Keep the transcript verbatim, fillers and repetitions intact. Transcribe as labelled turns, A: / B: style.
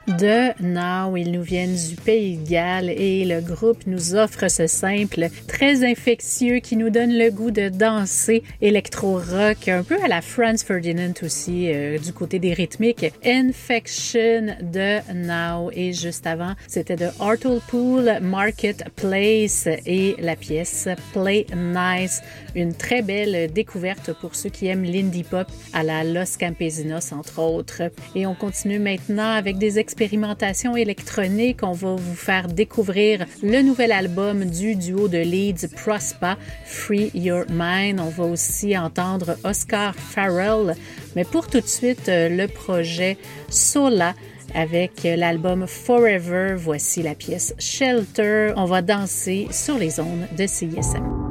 A: de Now. Ils nous viennent du Pays de Galles et le groupe nous offre ce simple très infectieux qui nous donne le goût de danser électro-rock, un peu à la Franz Ferdinand aussi, euh, du côté des rythmiques. Infection de Now. Et juste avant, c'était de Hartlepool Marketplace et la pièce Play Nice. Une très belle découverte pour ceux qui aiment l'indie pop à la Los Campesinos, entre autres. Et on continue maintenant avec des expérimentations électroniques. On va vous faire découvrir le nouvel album du duo de Leeds Prospa, Free Your Mind. On va aussi entendre Oscar Farrell. Mais pour tout de suite, le projet Sola avec l'album Forever. Voici la pièce Shelter. On va danser sur les ondes de C I S M.